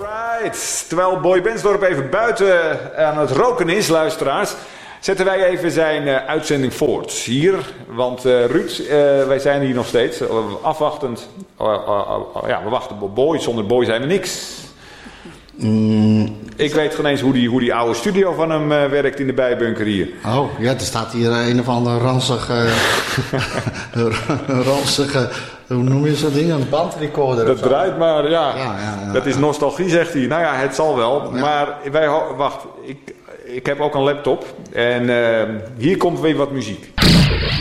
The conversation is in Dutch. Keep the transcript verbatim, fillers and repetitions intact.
Alright. Terwijl Boy Bensdorp even buiten aan het roken is, luisteraars, zetten wij even zijn uh, uitzending voort hier. Want uh, Ruud, uh, wij zijn hier nog steeds uh, afwachtend. Uh, uh, uh, ja, we wachten op Boy. Zonder Boy zijn we niks. Mm. Ik weet geen eens hoe die, hoe die oude studio van hem uh, werkt in de bijbunker hier. Oh, ja, er staat hier uh, een of ander ranzige, ranzige, hoe noem je zo'n ding, een bandrecorder. Dat draait maar, ja. Ja, ja, ja. Dat is nostalgie, zegt hij. Nou ja, het zal wel. Ja. Maar wij, wacht, ik, ik heb ook een laptop. En uh, hier komt weer wat muziek.